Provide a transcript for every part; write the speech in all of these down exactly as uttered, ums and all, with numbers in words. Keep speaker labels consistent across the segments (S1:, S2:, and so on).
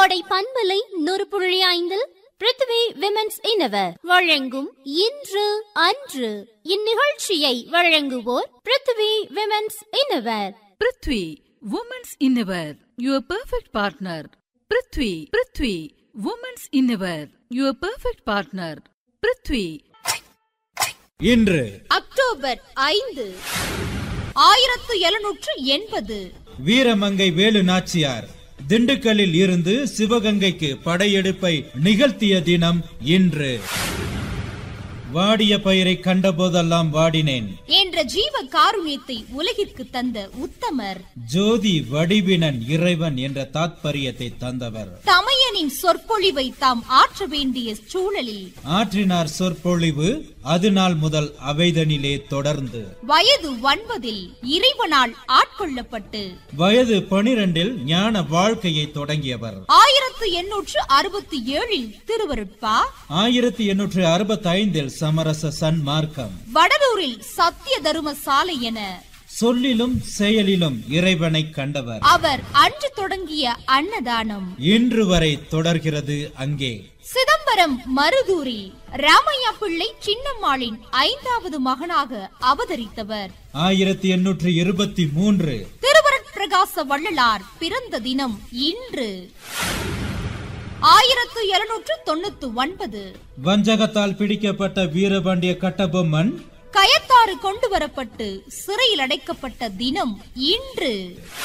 S1: கோடை பண்பலை நூறு புள்ளி ஐந்தில் பிருத்வி விமென்ஸ் இன்னவர் வழங்கும் இன்று அன்று. இந்நிகழ்ச்சியை வழங்குவோர் Prithvi women's இன்னவர்.
S2: Prithvi women's இன்னவர், your perfect partner. Prithvi Prithvi women's இன்னவர், your perfect partner. Prithvi.
S3: இன்று
S1: அக்டோபர் ஐந்து ஆயிரத்து எழுநூற்று எண்பது
S3: வீரமங்கை வேலு நாச்சியார் திண்டுக்கல்லில் இருந்து சிவகங்கைக்கு படையெடுப்பை நிகழ்த்திய தினம் இன்று. வாடிய பயிரை கண்டபோதெல்லாம் வாடினேன்
S1: என்ற ஜீவ காருண்யத்தை உலகிற்கு தந்த உத்தமர்.
S3: ஜோதி வடிவினன் இறைவன் என்ற தாத்பரியத்தை தந்தவர்.
S1: தமையனின் சொற்பொழிவை தாம் ஆற்ற வேண்டிய சூழலில்
S3: ஆற்றினார் சொற்பொழிவு. அது நாள் முதல் அவைதனிலே தொடர்ந்து
S1: வயது ஒன்பதில் இறைவனால் ஆட்கொள்ளப்பட்டு
S3: வயது பனிரெண்டில் ஞான வாழ்க்கையை தொடங்கியவர்.
S1: ஆயிரத்து எண்ணூற்று அறுபத்தி ஏழில் திருவருட்பா,
S3: ஆயிரத்தி எண்ணூற்று அறுபத்தி ஐந்தில் சமரச சன்மார்க்கம்,
S1: வடலூரில் சத்திய தரும சாலை என
S3: சொல்லிலும் செயலிலும் இறைவனை கண்டவர்.
S1: அவர் அன்று தொடங்கிய அன்னதானம்
S3: இன்று வரை தொடர்கிறது. அங்கே
S1: சிதம்பரம் மருதூரில் ராமையா பிள்ளை சின்னம்மாளின் ஐந்தாவது மகனாக அவதரித்தவர்.
S3: ஆயிரத்தி எண்ணூற்று இருபத்தி மூன்று
S1: திருவருட்பிரகாச வள்ளலார் பிறந்த தினம் இன்று. ஆயிரத்து எழுநூற்று தொண்ணூத்தி ஒன்பது
S3: வஞ்சகத்தால் பிடிக்கப்பட்ட வீரபாண்டிய கட்டபொம்மன்
S1: கயத்தாறு கொண்டு வரப்பட்டு சிறையில் அடைக்கப்பட்ட தினம் இன்று.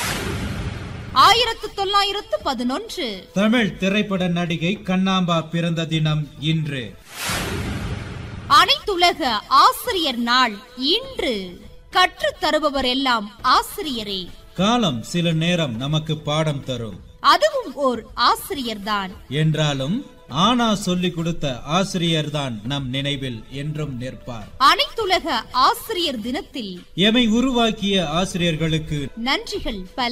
S1: ஆயிரத்து தொள்ளாயிரத்து பதினொன்று
S3: தமிழ் திரைப்பட நடிகை கண்ணாம்பா பிறந்த தினம் இன்று.
S1: அனைத்துலக ஆசிரியர் நாள் இன்று. கற்றுத் தருபவர் எல்லாம் ஆசிரியரே.
S3: காலம் சில நேரம் நமக்கு பாடம் தரும்,
S1: அதுவும் ஓர் ஆசிரியர்தான்
S3: என்றாலும் ஆனா சொல்லிக் கொடுத்த ஆசிரியர் தான் நம் நினைவில் என்றும் நிற்பார்.
S1: அனைத்துலக ஆசிரியர் தினத்தில்
S3: எமை உருவாக்கிய ஆசிரியர்களுக்கு
S1: நன்றிகள் பல.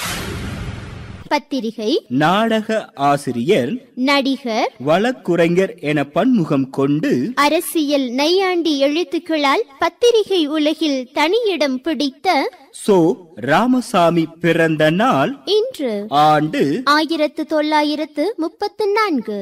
S4: பத்திரிகை,
S5: நாடக ஆசிரியர்,
S4: நடிகர்,
S5: வழக்குரைஞர் என பன்முகம் கொண்டு
S4: அரசியல் நையாண்டி எழுத்துக்களால் பத்திரிகை உலகில் தனியிடம் பிடித்த
S5: சோ ராமசாமி பிறந்த நாள்
S4: இன்று.
S5: ஆண்டு
S4: ஆயிரத்து தொள்ளாயிரத்து முப்பத்து நான்கு.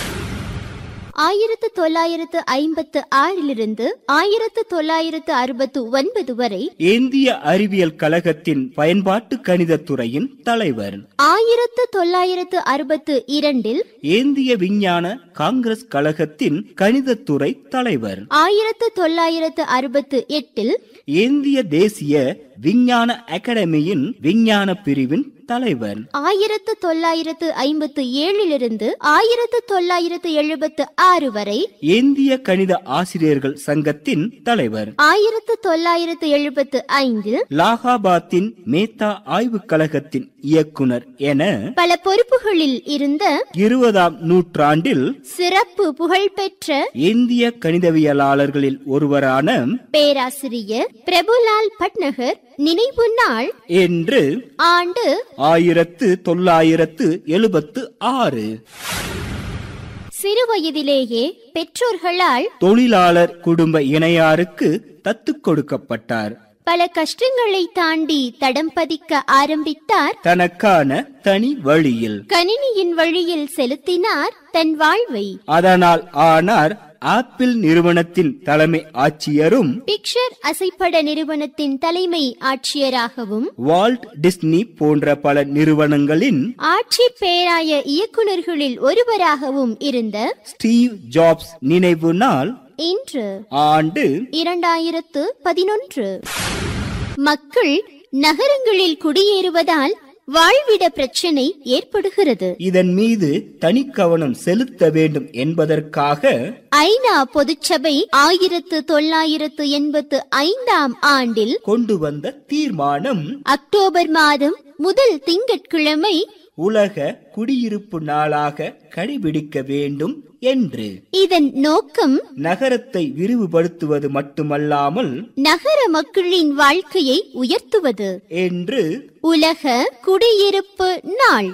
S4: ஆயிரத்து தொள்ளாயிரத்து ஐம்பத்து ஆறிலிருந்து ஆயிரத்து தொள்ளாயிரத்து அறுபத்து ஒன்பது வரை
S5: இந்திய அறிவியல் கழகத்தின் பயன்பாட்டு கணித துறையின் தலைவர்.
S4: ஆயிரத்து தொள்ளாயிரத்து அறுபத்து இரண்டில்
S5: இந்திய விஞ்ஞான காங்கிரஸ் கழகத்தின் கணிதத்துறை தலைவர்.
S4: ஆயிரத்து தொள்ளாயிரத்து அறுபத்து எட்டில்
S5: இந்திய தேசிய விஞ்ஞான அகாடமியின் விஞ்ஞான பிரிவின் தலைவர்.
S4: ஆயிரத்து தொள்ளாயிரத்து ஐம்பத்து ஏழிலிருந்து ஆயிரத்து தொள்ளாயிரத்து எழுபத்து ஆறு வரை
S5: இந்திய கணித ஆசிரியர்கள் சங்கத்தின் தலைவர்.
S4: ஆயிரத்து தொள்ளாயிரத்து எழுபத்து ஐந்தில்
S5: லாகாபாத்தின் மேத்தா ஆய்வு கழகத்தின் இயக்குனர் என
S4: பல பொறுப்புகளில் இருந்த
S5: இருபதாம் நூற்றாண்டில்
S4: சிறப்பு புகழ்பெற்ற
S5: இந்திய கணிதவியலாளர்களில் ஒருவரான
S4: பேராசிரியர் பிரபுலால் பட்நகர் நினைவு நாள்
S5: என்று
S4: ஆண்டு
S5: ஆயிரத்து தொள்ளாயிரத்து எழுபத்து ஆறு.
S4: சிறுவயதிலேயே பெற்றோர்களால்
S5: தொழிலாளர் குடும்ப இணையாருக்கு தத்து கொடுக்கப்பட்டார்.
S4: பல கஷ்டங்களை தாண்டி தடம் பதிக்க ஆரம்பித்தார்.
S5: தனக்கான தனி வழியில்
S4: கணினியின் வழியில் செலுத்தினார் தன் வாழ்வை.
S5: அதனால் ஆனார் ஆப்பிள் நிறுவனத்தின் தலைமை ஆட்சியரும்,
S4: பிக்சர் அசைப்பட நிறுவனத்தின் தலைமை ஆட்சியராகவும்,
S5: வால்ட் டிஸ்னி போன்ற பல நிறுவனங்களின்
S4: ஆட்சி பேராய இயக்குநர்களில் ஒருவராகவும் இருந்த
S5: ஸ்டீவ் ஜாப்ஸ் நினைவு நாள்
S4: இன்று.
S5: ஆண்டு
S4: இரண்டாயிரத்து பதினொன்று. மக்கள் நகரங்களில் குடியேறுவதால் வாழ்விட பிரச்சனை ஏற்படுகிறது.
S5: இதன் மீது தனி கவனம் செலுத்த வேண்டும் என்பதற்காக
S4: ஐநா பொதுச்சபை ஆயிரத்து தொள்ளாயிரத்து எண்பத்து ஐந்தாம் ஆண்டில்
S5: கொண்டு வந்த தீர்மானம்
S4: அக்டோபர் மாதம் முதல் திங்கட்கிழமை
S5: உலக குடியிருப்பு நாளாக கடைபிடிக்க வேண்டும் என்று.
S4: இதன் நோக்கம்
S5: நகரத்தை விரிவுபடுத்துவது மட்டுமல்லாமல்
S4: நகர மக்களின் வாழ்க்கையை உயர்த்துவது
S5: என்று
S4: உலக குடியிருப்பு நாள்